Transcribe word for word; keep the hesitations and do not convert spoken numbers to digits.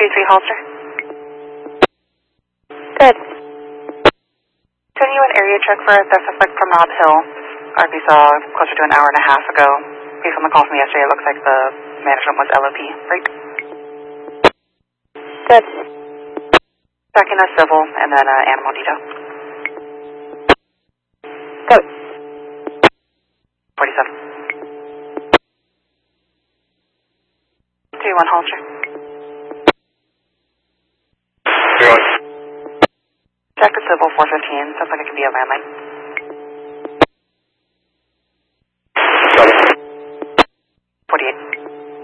two three Holster. Good. Sending you an area check for a theft suspect from Nob Hill. R P saw closer to an hour and a half ago. Based on the call from yesterday, it looks like the management was L O P, right? Good. Back in a civil and then uh, animal detail. Good. forty-seven. three one Holster. three one. Check the civil four fifteen. Sounds like it could be a landline.